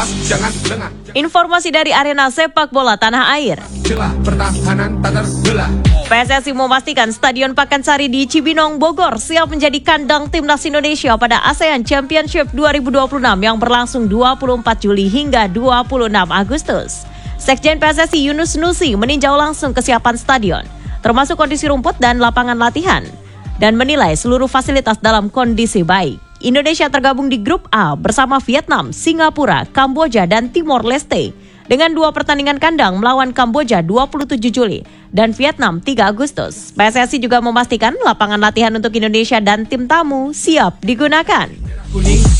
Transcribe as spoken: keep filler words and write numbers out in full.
awas jangan lengah. Informasi dari arena sepak bola tanah air. Celah pertahanan tak terbelah. P S S I memastikan Stadion Pakansari di Cibinong, Bogor siap menjadi kandang timnas Indonesia pada ASEAN Championship dua ribu dua puluh enam yang berlangsung dua puluh empat Juli hingga dua puluh enam Agustus. Sekjen P S S I Yunus Nusi meninjau langsung kesiapan stadion, termasuk kondisi rumput dan lapangan latihan, dan menilai seluruh fasilitas dalam kondisi baik. Indonesia tergabung di grup A bersama Vietnam, Singapura, Kamboja, dan Timor Leste dengan dua pertandingan kandang melawan Kamboja dua puluh tujuh Juli dan Vietnam tiga Agustus. P S S I juga memastikan lapangan latihan untuk Indonesia dan tim tamu siap digunakan. Kuning